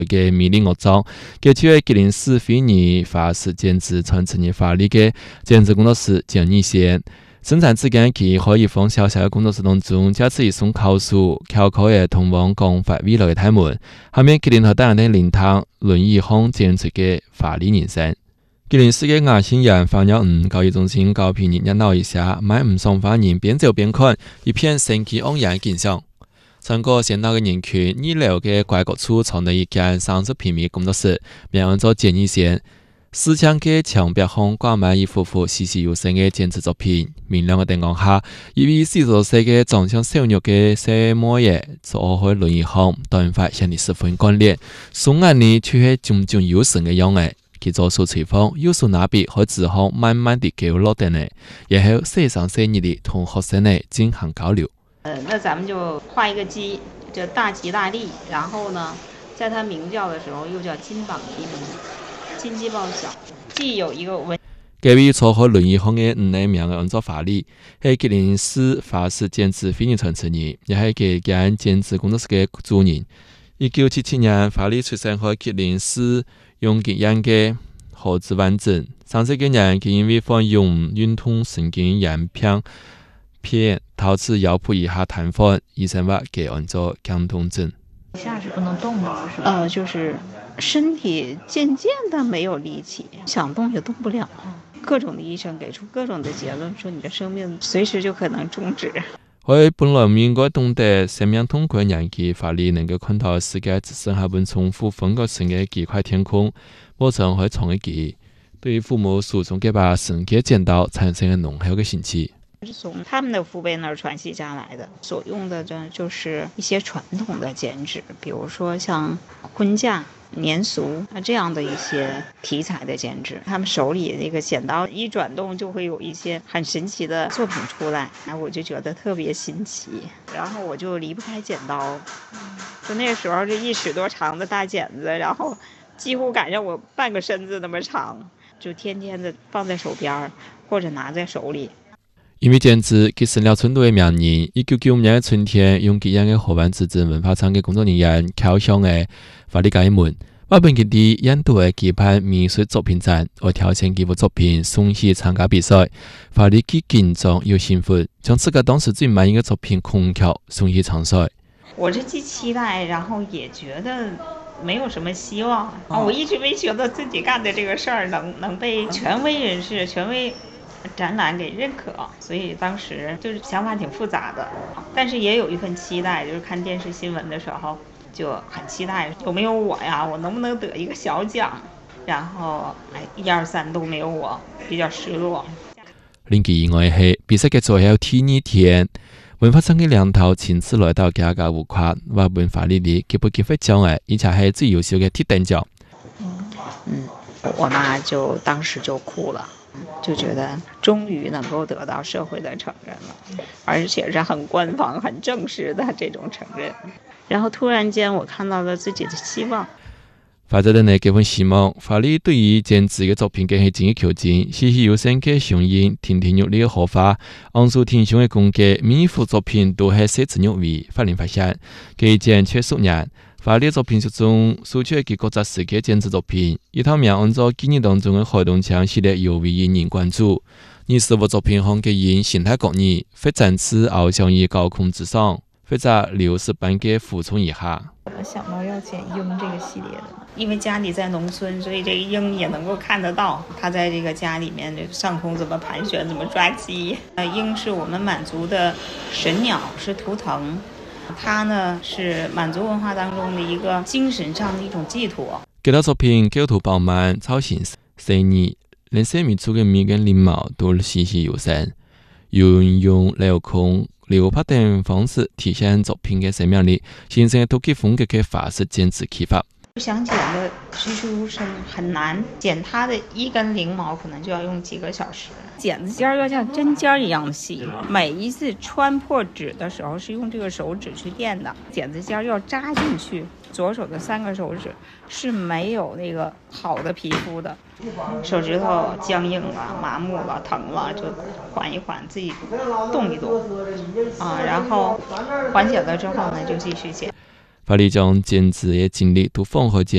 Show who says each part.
Speaker 1: 嘅迷你乐章，给出吉林市非遗法式剪纸传承业法律嘅剪纸工作室简义先。生产之间，佢可以放小小嘅工作室当中，加持一送考书，巧口嘅通往广泛未来嘅大门。下面吉林和大人嘅灵堂轮椅行剪出嘅法律人生。吉林市嘅雅兴人放鸟教育中心高频热闹一下，买唔上花人边走边看，一片生机盎然嘅景象。全國現代嘅人群，二樓嘅拐角處藏咗一間30平米嘅工作室，名按做簡義線。市場嘅牆壁上掛滿一幅幅栩栩如生嘅剪紙作品，明亮嘅燈光下，一位40多歲嘅長相瘦弱嘅小模爺坐喺輪椅上，短髮顯得十分幹練，雙眼裏卻係炯炯有神嘅樣嘅。佢左手吹風，右手拿筆喺紙上慢慢地記錄落嚟嘅，然後細聲細語地同學生哋進行交流。
Speaker 2: 那咱们就畫一個雞，叫大吉大利。然後呢，在它鳴叫的時候，又叫金榜題名，金雞報曉。既有一個文。
Speaker 1: 這位坐喺輪椅上嘅5名嘅按照法律，係吉林市法式剪紙非遺傳承人，也係這間剪紙工作室嘅主人。1977年，法律出生喺吉林市永吉縣嘅何子灣鎮。30幾年，佢因為患有運動神經炎片導致腰部以下癱瘓，醫生話給按做強痛症。
Speaker 3: 一下是不能動的，是吧？
Speaker 2: 就是身體漸漸的沒有力氣，想動也動不了。各種的醫生給出各種的結論，說你的生命隨時就可能終止。
Speaker 1: 佢本來唔應該懂得生命痛苦嘅人，佢法律能夠看到世界只剩下本重複分割成嘅幾塊天空，冇曾去創嘅佢，對父母手中嘅把神劍剪刀產生了濃厚嘅興趣。
Speaker 2: 是從他們的父輩那兒傳系下來的，所用的就是一些傳統的剪紙，比如說像婚嫁、年俗這樣的一些題材的剪紙。他們手裏那個剪刀一轉動，就會有一些很神奇的作品出來，我就覺得特別新奇。然後我就離不開剪刀，就那個時候這1尺多長的大剪子，然後幾乎趕上我半個身子那麼長，就天天的放在手邊或者拿在手裏。
Speaker 1: 因為剪紙，佢成了成都嘅名人。1995年嘅春天，永吉縣嘅河灣自治文化廠嘅工作人員敲響嘅法律界門，話本佢哋印度嘅舉辦美術作品展，我挑選幾幅作品送去參加比賽。法律既緊張又興奮，將自己當時最滿意嘅作品空橋送去參賽。
Speaker 2: 我是既期待，然後也覺得沒有什麼希望。我一直沒覺得自己幹的這個事兒能被權威人士、權威展覽給認可，所以當時就是想法挺複雜的，但是也有一份期待，就是看電視新聞的時候就很期待有沒有我呀，我能不能得一個小獎，然後1、2、3都沒有我，比較失落。
Speaker 1: 令其意外係比賽嘅最後第2天，文化廠嘅領導親自來到家家戶口，話本法律裡給不給發獎嘅，而且係最優秀嘅鐵等獎。
Speaker 2: 我媽就當時就哭了。就覺得終於能夠得到社會的承認了，而且是很官方、很正式的這種承認。然後突然間，我看到了自己的希望。
Speaker 1: 發展人呢這份希望，法律對於剪紙嘅作品嘅係進一挑戰，栩栩如生嘅聲音，亭亭玉立嘅荷花，昂首挺胸嘅風格，每一幅作品都係寫字入微，法令發現，佢剪卻數年。法律作品中輸出嘅國際視嘅剪紙作品，一套名按照紀念當中嘅海東腔系列尤為引人關注。24幅作品上嘅人形態各異，或展翅翱翔於高空之上，或者流水般嘅俯衝一下。
Speaker 3: 怎麼想到要剪鷹這個系列的？
Speaker 2: 因為家裡在農村，所以這個鷹也能夠看得到，它在這個家裡面這個上空怎麼盤旋，怎麼抓雞。鷹是我們滿族的神鳥，是圖騰。它呢是滿族文化當中的一個精神上的一種寄託。
Speaker 1: 這套作品構圖飽滿，造型細膩，連細密處嘅眉跟翎毛都栩栩如生，運用鏤空、流拍等方式體現作品嘅生命力，形成獨具風格嘅法式剪紙技法。
Speaker 2: 想剪的栩栩如生很難，剪它的一根翎毛可能就要用幾個小時。剪子尖要像針尖一樣細，每一次穿破紙的時候是用這個手指去墊的，剪子尖要扎進去。左手的3個手指是沒有那個好的皮膚的，手指頭僵硬了、麻木了、疼了，就緩一緩，自己動一動然後緩解了之後呢，就繼續剪。
Speaker 1: 法律將剪紙嘅經歷都放喺